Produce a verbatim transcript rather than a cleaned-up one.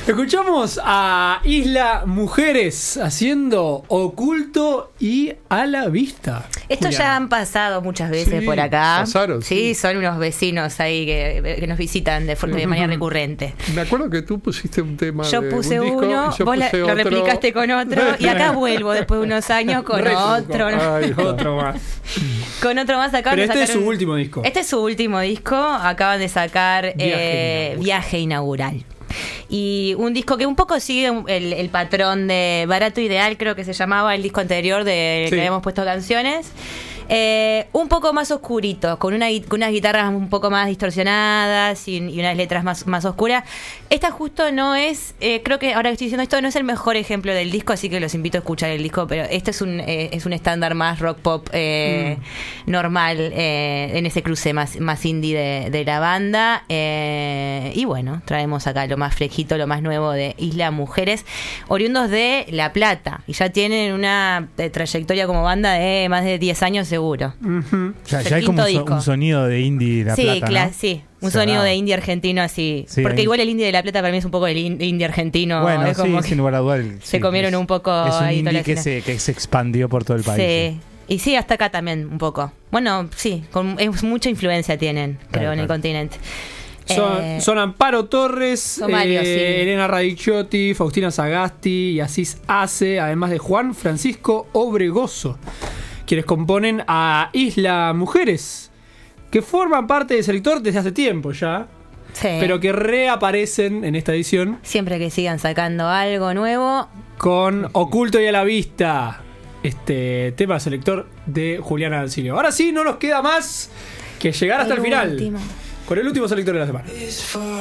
Escuchamos a Isla Mujeres haciendo Oculto y A la Vista. Estos Juliana. ya han pasado muchas veces Sí, por acá. pasaron, sí, sí. son unos vecinos ahí que, que nos visitan de, forma- de manera recurrente. Me acuerdo que tú pusiste un tema. Yo de puse un disco, uno, y yo vos la- puse lo otro. replicaste con otro, y acá vuelvo después de unos años con otro. Ay, Otro más. Con otro más acaban Pero de este es sacar su un- último disco. Este es su último disco. Acaban de sacar Viaje eh, inaugural. Viaje Inaugural. Y un disco que un poco sigue el, el patrón de Barato Ideal, creo que se llamaba el disco anterior de Sí. que habíamos puesto canciones. Eh, un poco más oscurito, con, una, gui- con unas guitarras un poco más distorsionadas y, y unas letras más, más oscuras. Esta justo no es, eh, creo que ahora que estoy diciendo esto, no es el mejor ejemplo del disco, así que los invito a escuchar el disco, pero este es un eh, es un estándar más rock pop eh, Mm. normal, eh, en ese cruce más, más indie de, de la banda. Eh, y bueno, traemos acá lo más fresquito, lo más nuevo de Isla Mujeres, oriundos de La Plata, y ya tienen una eh, trayectoria como banda de más de diez años seguro. Ujú. Ya, Es ya el hay como un, quinto so- disco. un sonido de indie de La sí, Plata, cla- ¿no? sí, un Se sonido da. de indie argentino así. Sí, porque ahí- igual el indie de La Plata para mí es un poco el in- indie argentino. Bueno, es como sí, que- sin lugar a dudas. el- se sí, comieron es- un poco Es un ahí toda la indie que escena. se, que se expandió por todo el país. Sí. Y sí, hasta acá también un poco. Bueno, sí, con, es mucha influencia tienen, creo, Claro, en el claro. continente. Son, Eh, son Amparo Torres, son varios, eh, sí. Elena Radicchiotti, Faustina Sagasti y Asís Ace, además de Juan Francisco Obregoso, quienes componen a Isla Mujeres, que forman parte de Selector desde hace tiempo ya, sí. pero que reaparecen en esta edición Siempre que sigan sacando algo nuevo. con Oculto y a la Vista, este tema Selector de Juliana Dancilio. Ahora sí, no nos queda más que llegar hasta el, El final último. con el último Selector de la semana.